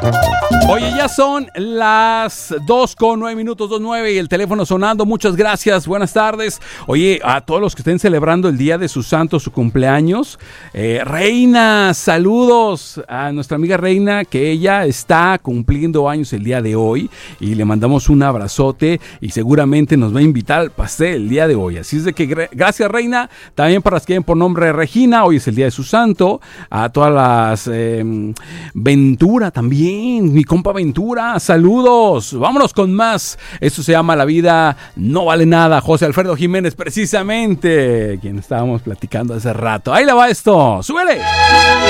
Oye, ya son las 2:09, 2:09 y el teléfono sonando. Muchas gracias, buenas tardes. Oye, a todos los que estén celebrando el día de su santo, su cumpleaños. Reina, saludos a nuestra amiga Reina, que ella está cumpliendo años el día de hoy. Y le mandamos un abrazote y seguramente nos va a invitar al pastel el día de hoy. Así es de que gracias, Reina. También para las que vienen por nombre de Regina, hoy es el día de su santo. A todas las Ventura también, mi compa Ventura, saludos. Vámonos con más. Esto se llama La vida no vale nada. José Alfredo Jiménez, precisamente, quien estábamos platicando hace rato. Ahí le va esto, súbele.